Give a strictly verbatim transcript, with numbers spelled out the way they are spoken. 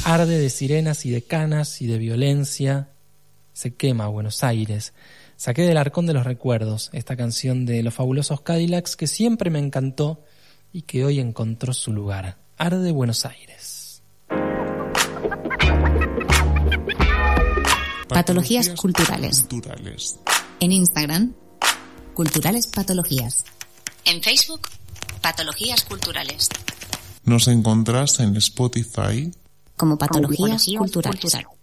Arde de sirenas y de canas y de violencia. Se quema Buenos Aires. Saqué del arcón de los recuerdos esta canción de Los Fabulosos Cadillacs que siempre me encantó y que hoy encontró su lugar. Arde Buenos Aires. Patologías culturales. culturales. En Instagram, Culturales Patologías. En Facebook, Patologías Culturales. Nos encontrás en Spotify Como Patologías Culturales.